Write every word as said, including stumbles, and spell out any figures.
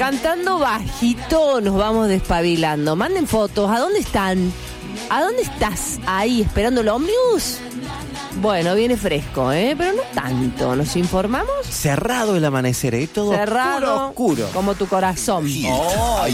cantando bajito nos vamos despabilando. Manden fotos. ¿A dónde están? ¿A dónde estás? Ahí, esperando el ómnibus. Bueno, viene fresco, ¿eh? Pero no tanto. ¿Nos informamos? Cerrado el amanecer, ¿eh? Todo Cerrado, oscuro, oscuro. como tu corazón. Oh.